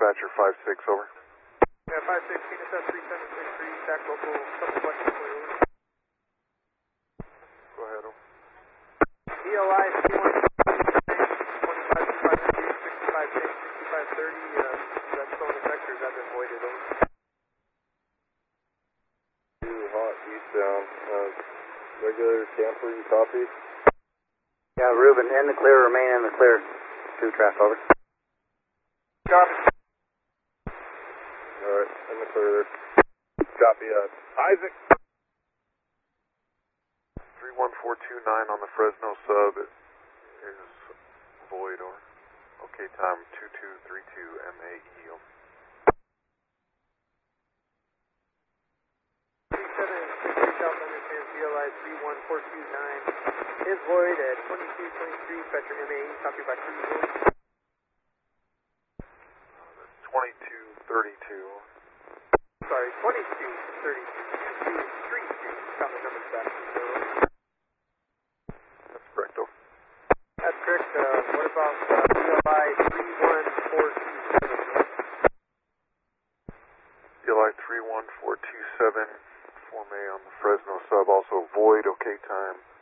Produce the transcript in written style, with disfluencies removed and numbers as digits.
dispatcher 5-6, over. Yeah, 5-6, PNSF 3763, stack local, subflex over. Go ahead, over. ELI 25-5-65-10, 65-10, 65-30, that's still in effect, or has that been voided, over? Too hot eastbound, regular camper, you copy? Yeah, Ruben, in the clear, remain in the clear. 2 traffic, over. Copy. Alright, in the clear. Copy, Isaac. 31429 on the Fresno sub is void, over. Okay, time 2232 MAE, over. 37 South understands VLI 31429 is void at 2223, Spectrum MAE, copy by cruise void. 2232. Sorry, 2232, 2232, copy number back. That's correct, over. That's correct, what about VLI 31427? VLI 31427, Form A on the Fresno sub, also void, okay, time